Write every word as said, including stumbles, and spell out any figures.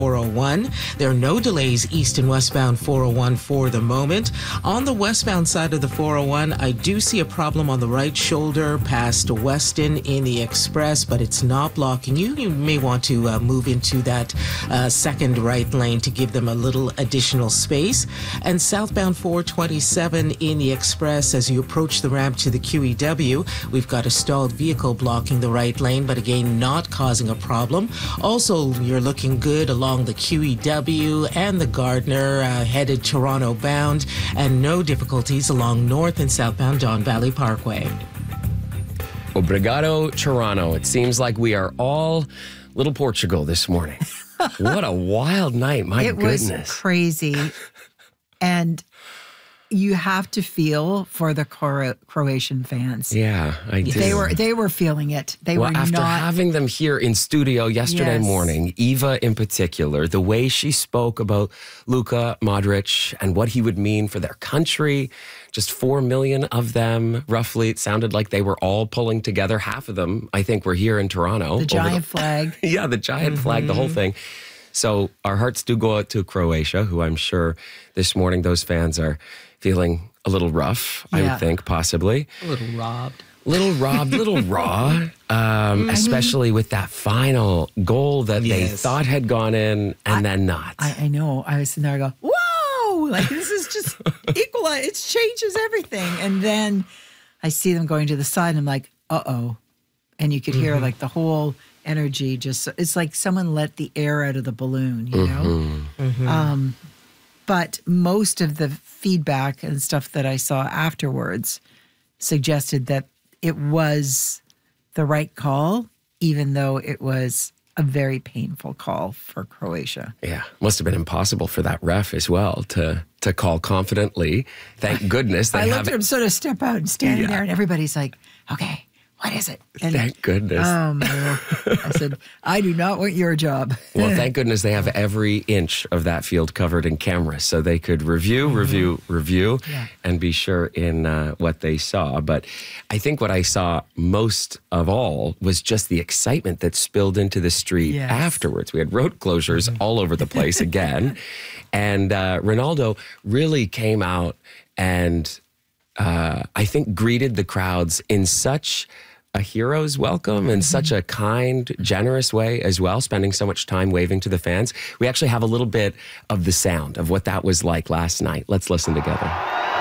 four oh one. There are no delays east and westbound four oh one for the moment. On the westbound side of the four oh one, I do see a problem on the right shoulder past Weston in the express, but it's not blocking you. You may want to uh, move into that uh, second right lane to give them a little additional space. And southbound four twenty-seven in the express, as you approach the ramp to the Q E W, we've got a stalled vehicle blocking the right lane, but again, not causing a problem. Also, you're looking good along the Q E W and the Gardner, uh, headed Toronto bound, and no difficulties along north and southbound Don Valley Parkway. Obrigado, Toronto. It seems like we are all little Portugal this morning. What a wild night. My it goodness. It was crazy. And you have to feel for the Cro- Croatian fans. Yeah, I do. They were they were feeling it. They well, were after not... having them here in studio yesterday yes. morning, Eva in particular, the way she spoke about Luka Modric and what he would mean for their country, just four million of them, roughly. It sounded like they were all pulling together. Half of them, I think, were here in Toronto. The giant the, flag. yeah, the giant mm-hmm. flag, the whole thing. So our hearts do go out to Croatia, who I'm sure this morning those fans are feeling a little rough, yeah. I would think, possibly. A little robbed. Little robbed, little raw, um, mm-hmm. especially with that final goal that yes. they thought had gone in and I, then not. I, I know. I was sitting there, I go, whoa! Like, this is just equal. It changes everything. And then I see them going to the side, and I'm like, uh-oh. And you could hear, mm-hmm. like, the whole energy just, it's like someone let the air out of the balloon, you know? Mm-hmm. Mm-hmm. Um, but most of the feedback and stuff that I saw afterwards suggested that it was the right call, even though it was a very painful call for Croatia. Yeah, must have been impossible for that ref as well to to call confidently. Thank goodness they I have looked at it. him sort of step out and standing Yeah. there, and everybody's like, okay, what is it? And, thank goodness. Oh, my Lord. I said, I do not want your job. Well, thank goodness they have every inch of that field covered in cameras so they could review, mm-hmm. review, review, yeah. and be sure in uh, what they saw. But I think what I saw most of all was just the excitement that spilled into the street yes. afterwards. We had road closures mm-hmm. all over the place again. And uh, Ronaldo really came out and uh, I think greeted the crowds in such a hero's welcome in mm-hmm. such a kind, generous way as well, spending so much time waving to the fans. We actually have a little bit of the sound of what that was like last night. Let's listen together.